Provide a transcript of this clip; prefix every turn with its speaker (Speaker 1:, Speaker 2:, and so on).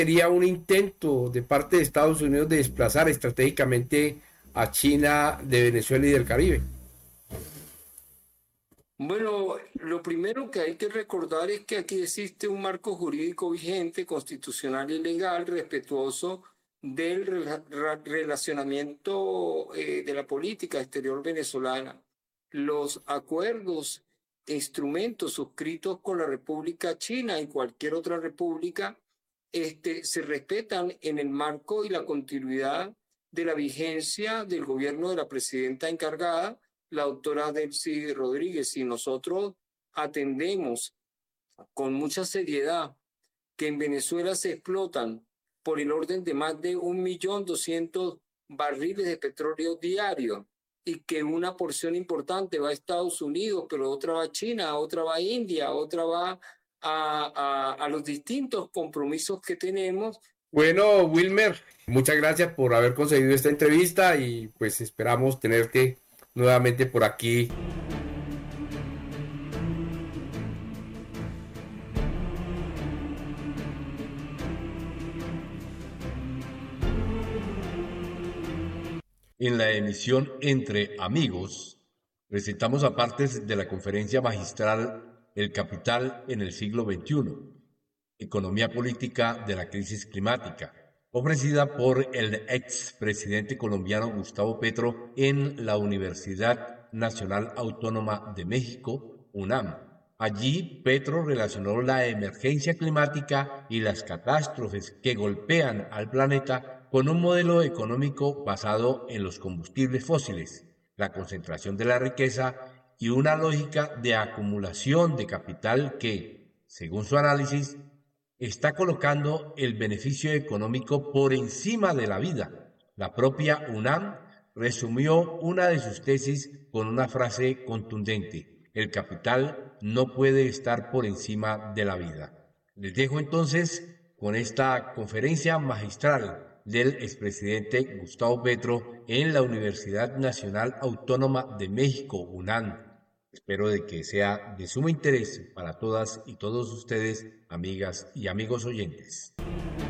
Speaker 1: Sería un intento de parte de Estados Unidos de desplazar estratégicamente a China de Venezuela y del Caribe.
Speaker 2: Bueno, lo primero que hay que recordar es que aquí existe un marco jurídico vigente, constitucional y legal, respetuoso del relacionamiento de la política exterior venezolana. Los acuerdos e instrumentos suscritos con la República China y cualquier otra república se respetan en el marco y la continuidad de la vigencia del gobierno de la presidenta encargada, la doctora Delcy Rodríguez, y nosotros atendemos con mucha seriedad que en Venezuela se explotan por el orden de más de 1.200.000 barriles de petróleo diario y que una porción importante va a Estados Unidos, pero otra va a China, otra va a India, otra va a los distintos compromisos que tenemos.
Speaker 1: Bueno, Wilmer, muchas gracias por haber conseguido esta entrevista y pues esperamos tenerte nuevamente por aquí.
Speaker 3: En la emisión Entre Amigos, presentamos apartes de la conferencia magistral El capital en el siglo XXI, economía política de la crisis climática, ofrecida por el expresidente colombiano Gustavo Petro en la Universidad Nacional Autónoma de México, UNAM. Allí, Petro relacionó la emergencia climática y las catástrofes que golpean al planeta con un modelo económico basado en los combustibles fósiles, la concentración de la riqueza y una lógica de acumulación de capital que, según su análisis, está colocando el beneficio económico por encima de la vida. La propia UNAM resumió una de sus tesis con una frase contundente: el capital no puede estar por encima de la vida. Les dejo entonces con esta conferencia magistral del expresidente Gustavo Petro en la Universidad Nacional Autónoma de México, UNAM. Espero de que sea de sumo interés para todas y todos ustedes, amigas y amigos oyentes.